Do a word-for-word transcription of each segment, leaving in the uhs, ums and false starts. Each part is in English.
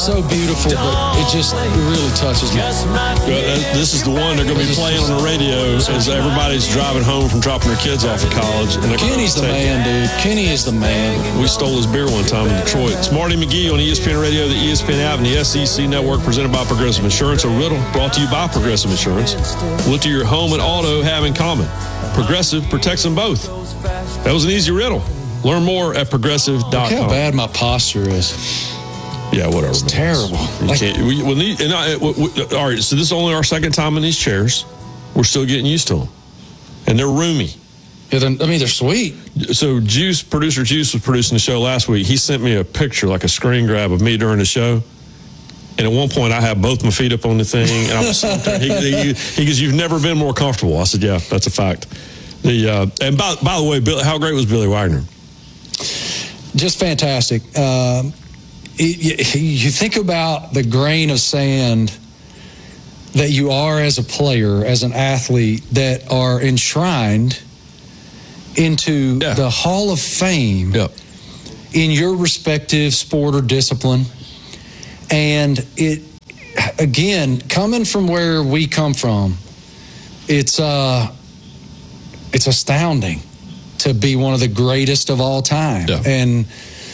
so beautiful, but it just it really touches me. Well, this is the one they're going to be playing on the radio as everybody's driving home from dropping their kids off at college. And Kenny's the man, dude. Kenny is the man. We stole his beer one time in Detroit. It's Marty McGee on E S P N Radio, the E S P N app, and the S E C Network, presented by Progressive Insurance. A riddle brought to you by Progressive Insurance. What do your home and auto have in common? Progressive protects them both. That was an easy riddle. Learn more at progressive dot com. Look how bad my posture is. Yeah, whatever. It's terrible. You Like, can't, we, we need, and I, we, we, all right, so this is only our second time in these chairs. We're still getting used to them. And they're roomy. yeah, they're, I mean, they're sweet. So Juice, producer Juice was producing the show last week. He sent me a picture, like a screen grab of me during the show. And at one point, I had both my feet up on the thing. And I was there. He, he, he goes, "You've never been more comfortable." I said, "Yeah, that's a fact." The uh, And by, by the way, Bill, how great was Billy Wagner? Just fantastic. Um, it, you, you think about the grain of sand that you are as a player, as an athlete, that are enshrined into Yeah. the Hall of Fame Yep. in your respective sport or discipline. And it, again, coming from where we come from, it's uh, it's astounding to be one of the greatest of all time. Yeah. And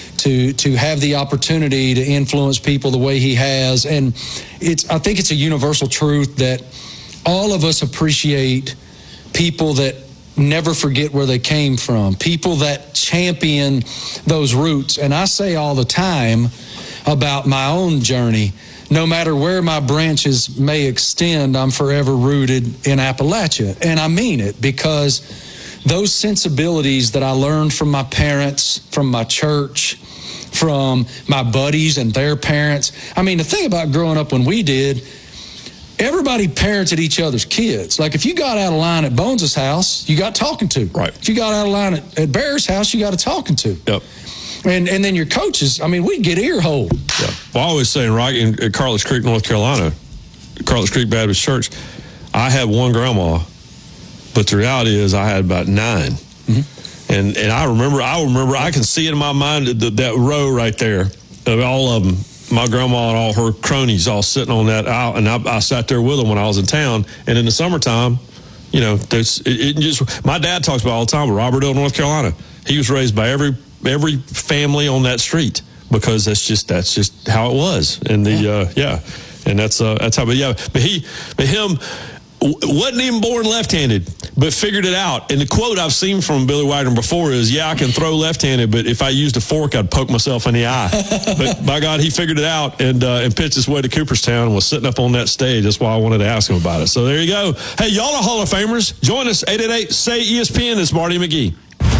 to to have the opportunity to influence people the way he has. And it's I think it's a universal truth that all of us appreciate people that never forget where they came from, people that champion those roots. And I say all the time about my own journey, no matter where my branches may extend, I'm forever rooted in Appalachia. And I mean it, because those sensibilities that I learned from my parents, from my church, from my buddies and their parents. I mean, the thing about growing up when we did, everybody parented each other's kids. Like, if you got out of line at Bones' house, you got talking to. Right. If you got out of line at, at Bear's house, you got a talking to. Yep. And and then your coaches, I mean, we'd get ear hole. Yeah. Well, I always say, right, in, in Carlos Creek, North Carolina, Carlos Creek Baptist Church, I had one grandma, but the reality is I had about nine. Mm-hmm. And and I remember, I remember, I can see it in my mind, that, that row right there of all of them, my grandma and all her cronies all sitting on that aisle, and I, I sat there with them when I was in town. And in the summertime, you know, there's it, it just, my dad talks about all the time, Robert Hill, North Carolina. He was raised by every every family on that street, because that's just that's just how it was. And the yeah, uh, yeah. and that's uh, that's how. But yeah, but he, but him. wasn't even born left-handed, but figured it out. And the quote I've seen from Billy Wagner before is, "Yeah, I can throw left-handed, but if I used a fork, I'd poke myself in the eye." But by God, he figured it out and uh, and pitched his way to Cooperstown and was sitting up on that stage. That's why I wanted to ask him about it. So there you go. Hey, y'all are Hall of Famers. Join us, eight eight eight, S A Y E S P N. It's Marty McGee.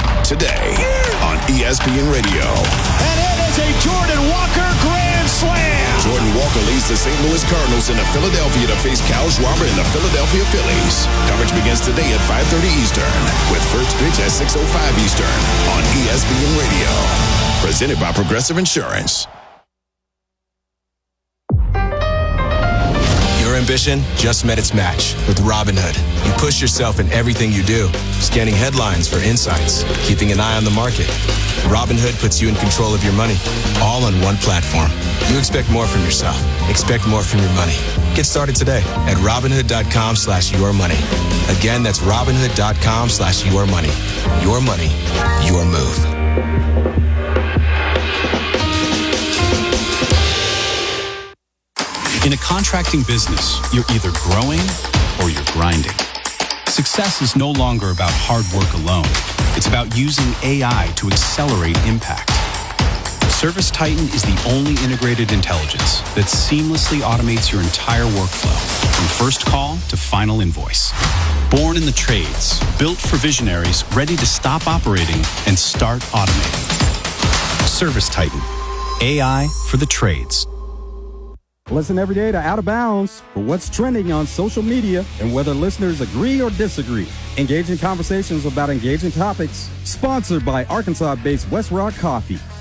Today on E S P N Radio. And it is a Jordan Walker grand slam. Jordan Walker leads the Saint Louis Cardinals into Philadelphia to face Kyle Schwarber and the Philadelphia Phillies. Coverage begins today at five thirty Eastern, with first pitch at six oh five Eastern on E S P N Radio. Presented by Progressive Insurance. Your ambition just met its match with Robinhood. You push yourself in everything you do, scanning headlines for insights, keeping an eye on the market. Robinhood puts you in control of your money, all on one platform. You expect more from yourself. Expect more from your money. Get started today at Robinhood.com slash your money. Again, that's Robinhood.com slash your money. Your money, your move. In a contracting business, you're either growing or you're grinding. Success is no longer about hard work alone. It's about using A I to accelerate impact. ServiceTitan is the only integrated intelligence that seamlessly automates your entire workflow, from first call to final invoice. Born in the trades, built for visionaries ready to stop operating and start automating. ServiceTitan, A I for the trades. Listen every day to Out of Bounds for what's trending on social media and whether listeners agree or disagree. Engage in conversations about engaging topics. Sponsored by Arkansas-based West Rock Coffee.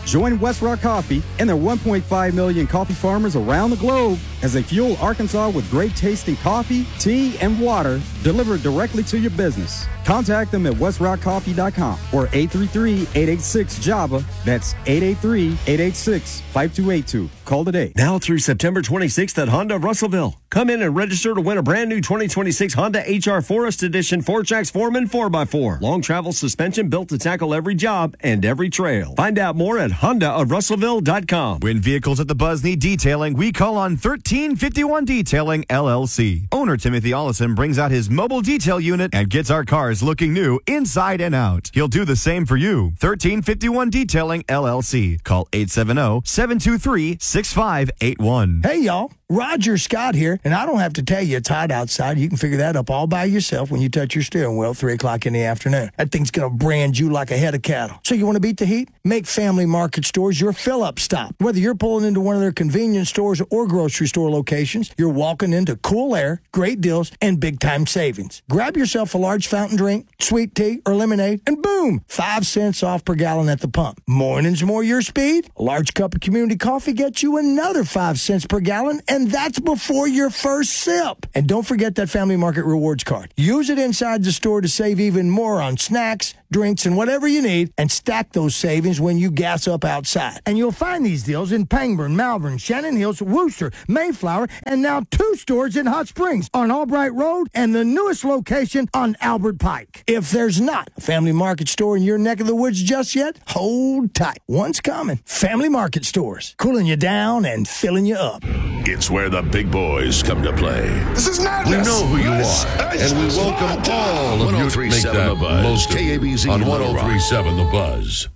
Join West Rock Coffee and their one point five million coffee farmers around the globe as they fuel Arkansas with great tasting coffee, tea, and water delivered directly to your business. Contact them at west rock coffee dot com or eight three three, eight eight six, Java. That's eight eight three, eight eight six, five two eight two. Call today. Now through September twenty-sixth at Honda of Russellville. Come in and register to win a brand new twenty twenty-six Honda H R Forest Edition four-Tracks Foreman four by four. Long travel suspension built to tackle every job and every trail. Find out more at honda of russellville dot com. When vehicles at the Buzz need detailing, we call on thirteen fifty-one Detailing, L L C. Owner Timothy Ollison brings out his mobile detail unit and gets our cars looking new inside and out. He'll do the same for you. thirteen fifty-one Detailing, L L C. Call eight seven zero, seven two three, six five eight one. Hey, y'all. Roger Scott here, and I don't have to tell you it's hot outside. You can figure that up all by yourself when you touch your steering wheel three o'clock in the afternoon. That thing's going to brand you like a head of cattle. So you want to beat the heat? Make Family Market Stores your fill-up stop. Whether you're pulling into one of their convenience stores or grocery store locations, you're walking into cool air, great deals, and big-time savings. Grab yourself a large fountain drink, sweet tea, or lemonade, and boom, five cents off per gallon at the pump. Mornings more your speed? A large cup of community coffee gets you another five cents per gallon, and And that's before your first sip. And don't forget that Family Market Rewards card. Use it inside the store to save even more on snacks, drinks, and whatever you need, and stack those savings when you gas up outside. And you'll find these deals in Pangburn, Malvern, Shannon Hills, Wooster, Mayflower, and now two stores in Hot Springs on Albright Road and the newest location on Albert Pike. If there's not a Family Market store in your neck of the woods just yet, hold tight. One's coming. Family Market Stores. Cooling you down and filling you up. It's where the big boys come to play. This is madness. We know who you are, and we welcome all of you to make that The Buzz. most K A B Z on Little one oh three point seven The Buzz.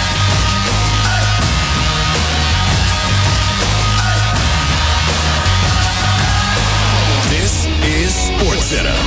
This is SportsCenter.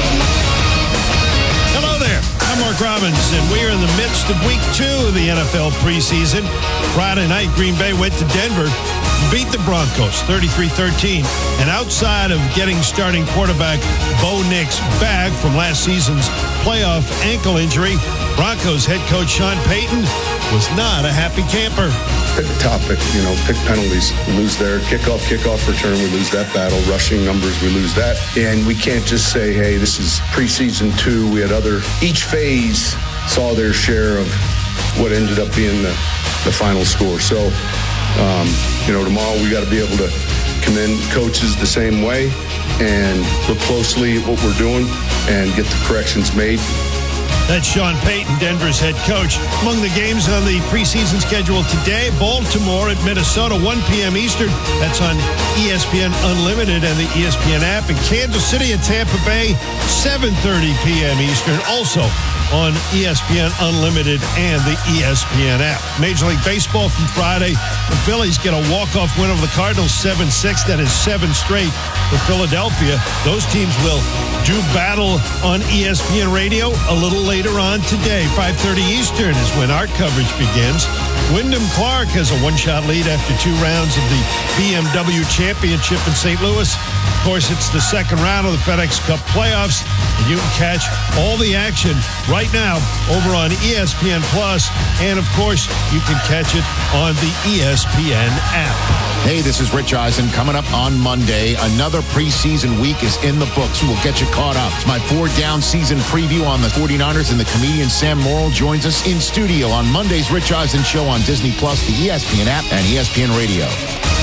Hello there. I'm Mark Robbins, and we are in the midst of week two of the N F L preseason. Friday night, Green Bay went to Denver, beat the Broncos thirty-three thirteen. And outside of getting starting quarterback Bo Nix back from last season's playoff ankle injury, Broncos head coach Sean Payton was not a happy camper. At the topic, you know, pick penalties, we lose there. Kickoff, kickoff return, we lose that battle. Rushing numbers, we lose that. And we can't just say, hey, this is preseason two. We had other, each phase saw their share of what ended up being the, the final score. So, um, you know, tomorrow we got to be able to commend coaches the same way and look closely at what we're doing and get the corrections made. That's Sean Payton, Denver's head coach. Among the games on the preseason schedule today, Baltimore at Minnesota, one p.m. Eastern. That's on E S P N Unlimited and the E S P N app. And Kansas City at Tampa Bay, seven thirty p.m. Eastern, also on E S P N Unlimited and the E S P N app. Major League Baseball from Friday. The Phillies get a walk-off win over the Cardinals, seven six. That is seven straight for Philadelphia. Those teams will do battle on E S P N Radio a little later on today. five thirty Eastern is when our coverage begins. Wyndham Clark has a one-shot lead after two rounds of the B M W Championship in Saint Louis. Of course, it's the second round of the FedEx Cup playoffs, and you can catch all the action right now over on E S P N Plus, and of course, you can catch it on the E S P N app. Hey, this is Rich Eisen. Coming up on Monday, another preseason week is in the books. We'll get you caught up. It's my four-down season preview on the forty-niners, and the comedian Sam Morrill joins us in studio on Monday's Rich Eisen Show on Disney Plus, the E S P N app, and E S P N Radio.